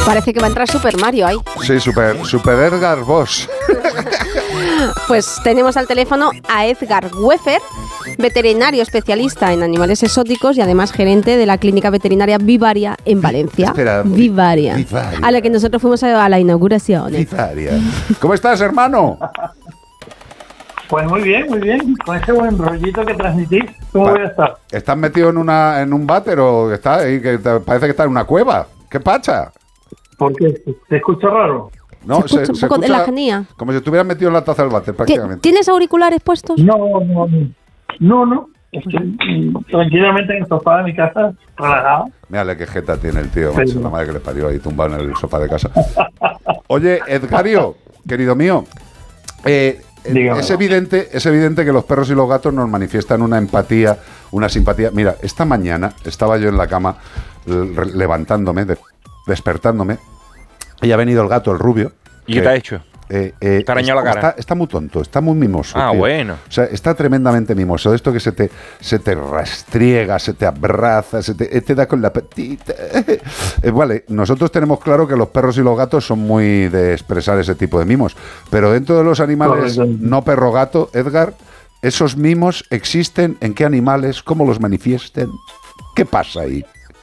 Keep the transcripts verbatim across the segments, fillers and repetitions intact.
Parece que va a entrar Super Mario ahí. Sí, Super, super Edgar Boss. Pues tenemos al teléfono a Edgar Weffer, veterinario especialista en animales exóticos y además gerente de la clínica veterinaria Vivaria en Valencia. Espera, Vivaria, Vivaria. A la que nosotros fuimos a, a la inauguración. Vivaria. ¿Cómo estás, hermano? Pues muy bien, muy bien. Con ese buen rollito que transmitís, ¿cómo Pa- voy a estar? ¿Estás metido en una en un váter o está ahí, que te- parece que está en una cueva? ¿Qué pacha? Porque te escucho raro. No, Se escucha un poco de la genía. como si estuvieras metido en la taza del váter, ¿Ti- prácticamente. ¿Tienes auriculares puestos? No, no, no. No, no. Estoy mm, tranquilamente en el sofá de mi casa, relajado. Mírale qué jeta tiene el tío, Sí. macho, la madre que le parió ahí tumbado en el sofá de casa. Oye, Edgario, querido mío, eh, eh, Dígame. es evidente, es evidente que los perros y los gatos nos manifiestan una empatía, una simpatía. Mira, esta mañana estaba yo en la cama l- re- levantándome, de- despertándome, y ha venido el gato, el rubio. ¿Y qué te ha hecho? Eh, eh, ¿Te ha arañado la cara? Está, está muy tonto, está muy mimoso. Ah, tío. bueno. O sea, está tremendamente mimoso. Esto que se te, se te rastriega, se te abraza, se te, eh, te da con la patita. Eh, vale, nosotros tenemos claro que los perros y los gatos son muy de expresar ese tipo de mimos. Pero dentro de los animales Correcto. no perro-gato, Edgar, ¿esos mimos existen? ¿En qué animales? ¿Cómo los manifiesten? ¿Qué pasa ahí?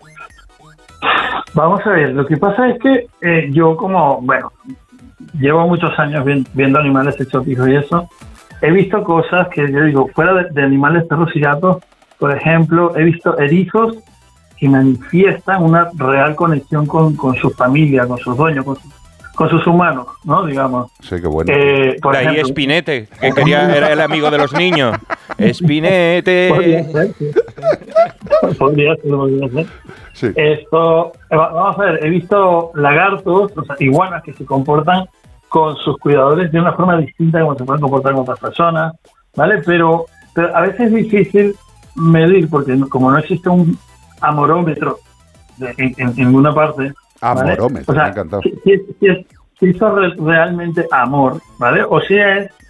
Vamos a ver, lo que pasa es que eh, yo como, bueno, llevo muchos años vi- viendo animales exóticos y eso, he visto cosas que yo digo, fuera de, de animales, perros y gatos, por ejemplo, he visto erizos que manifiestan una real conexión con, con su familia, con sus dueños, con, su- con sus humanos, ¿no? Digamos. Sí, qué bueno. Eh, por De ahí ejemplo, Espinete, que quería, era el amigo de los niños. podría Espinete. ser, sí. podría ser, podría ser. Sí. Esto, eh, va- vamos a ver, he visto lagartos, o sea, iguanas que se comportan con sus cuidadores de una forma distinta como se pueden comportar con otras personas, ¿vale? Pero, pero a veces es difícil medir porque no- como no existe un amorómetro de- en, en- en ninguna parte, ¿vale? Amorómetro, O sea, me ha encantado. si, si- si es- si eso es re- realmente amor, ¿vale? O si es